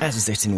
Es ist 16 Uhr.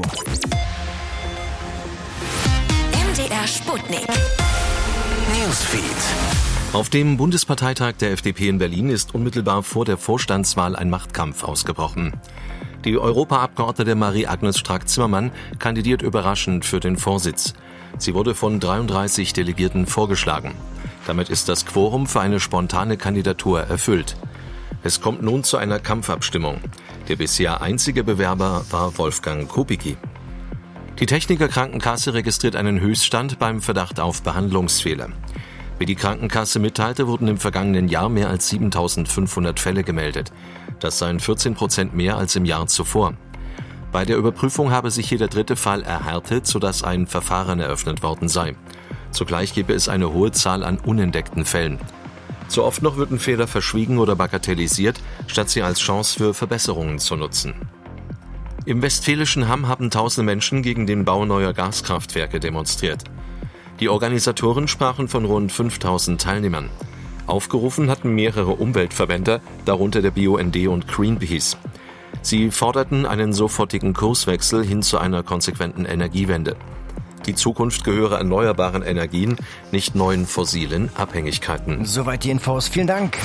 MDR Sputnik. Newsfeed. Auf dem Bundesparteitag der FDP in Berlin ist unmittelbar vor der Vorstandswahl ein Machtkampf ausgebrochen. Die Europaabgeordnete Marie-Agnes Strack-Zimmermann kandidiert überraschend für den Vorsitz. Sie wurde von 33 Delegierten vorgeschlagen. Damit ist das Quorum für eine spontane Kandidatur erfüllt. Es kommt nun zu einer Kampfabstimmung. Der bisher einzige Bewerber war Wolfgang Kubicki. Die Techniker Krankenkasse registriert einen Höchststand beim Verdacht auf Behandlungsfehler. Wie die Krankenkasse mitteilte, wurden im vergangenen Jahr mehr als 7.500 Fälle gemeldet. Das seien 14% mehr als im Jahr zuvor. Bei der Überprüfung habe sich jeder dritte Fall erhärtet, sodass ein Verfahren eröffnet worden sei. Zugleich gebe es eine hohe Zahl an unentdeckten Fällen. Zu oft noch würden Fehler verschwiegen oder bagatellisiert, statt sie als Chance für Verbesserungen zu nutzen. Im westfälischen Hamm haben tausende Menschen gegen den Bau neuer Gaskraftwerke demonstriert. Die Organisatoren sprachen von rund 5.000 Teilnehmern. Aufgerufen hatten mehrere Umweltverbände, darunter der BUND und Greenpeace. Sie forderten einen sofortigen Kurswechsel hin zu einer konsequenten Energiewende. Die Zukunft gehöre erneuerbaren Energien, nicht neuen fossilen Abhängigkeiten. Soweit die Infos. Vielen Dank.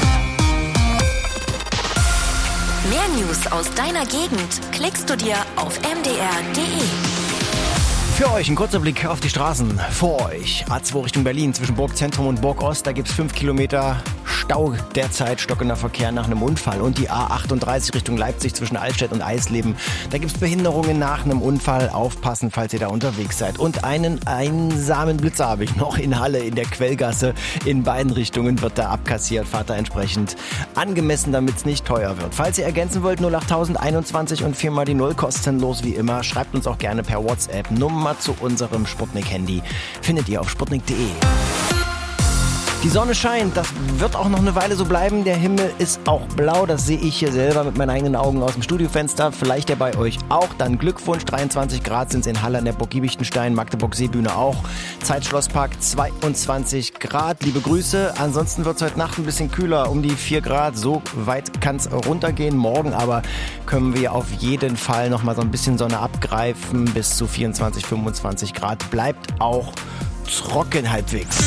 Mehr News aus deiner Gegend klickst du dir auf mdr.de. Für euch ein kurzer Blick auf die Straßen. Vor euch A2 Richtung Berlin zwischen Burgzentrum und Burgost. Da gibt es 5 Kilometer Stau derzeit, stockender Verkehr nach einem Unfall. Und die A38 Richtung Leipzig zwischen Altstedt und Eisleben. Da gibt es Behinderungen nach einem Unfall. Aufpassen, falls ihr da unterwegs seid. Und einen einsamen Blitzer habe ich noch in Halle in der Quellgasse. In beiden Richtungen wird da abkassiert. Fahrt da entsprechend angemessen, damit es nicht teuer wird. Falls ihr ergänzen wollt, 08021 und 4 mal die 0 kostenlos wie immer. Schreibt uns auch gerne per WhatsApp. Nummer zu unserem Sputnik-Handy findet ihr auf sputnik.de. Die Sonne scheint, das wird auch noch eine Weile so bleiben. Der Himmel ist auch blau, das sehe ich hier selber mit meinen eigenen Augen aus dem Studiofenster. Vielleicht ja bei euch auch. Dann Glückwunsch, 23 Grad sind es in Halle an der Burg Giebichenstein, Magdeburg Seebühne auch. Zeitschlosspark 22 Grad, liebe Grüße. Ansonsten wird es heute Nacht ein bisschen kühler, um die 4 Grad. So weit kann es runtergehen. Morgen aber können wir auf jeden Fall noch mal so ein bisschen Sonne abgreifen. Bis zu 24, 25 Grad. Bleibt auch trocken halbwegs.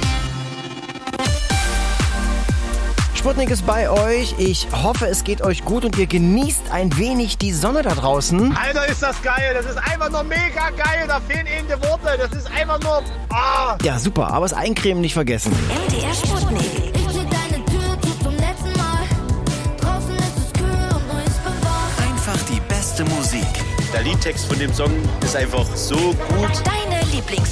Sputnik ist bei euch. Ich hoffe, es geht euch gut und ihr genießt ein wenig die Sonne da draußen. Alter, ist das geil. Das ist einfach nur mega geil. Da fehlen eben die Worte. Das ist einfach nur... Ah. Ja, super. Aber das Eincremen nicht vergessen. MDR Sputnik. Ich drück deine Tür zu zum letzten Mal. Draußen ist es kühl und nur ist bewacht. Einfach die beste Musik. Der Liedtext von dem Song ist einfach so gut. Deine Lieblings